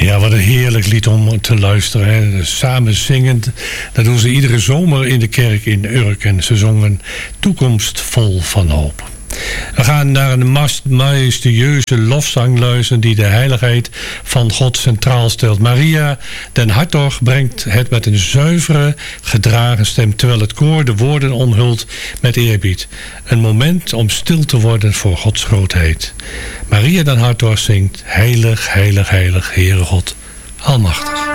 Ja, wat een heerlijk lied om te luisteren. Hè. Samen zingend. Dat doen ze iedere zomer in de kerk in Urk. En ze zongen Toekomst vol van hoop. We gaan naar een majestueuze lofzang luisteren die de heiligheid van God centraal stelt. Maria den Hartog brengt het met een zuivere, gedragen stem, terwijl het koor de woorden omhult met eerbied. Een moment om stil te worden voor Gods grootheid. Maria den Hartog zingt: Heilig, heilig, heilig, Heere God, Almachtig.